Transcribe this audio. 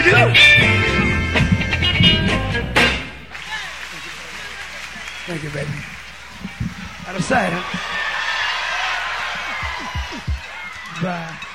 Thank you, baby. Out of sight, huh? Bye.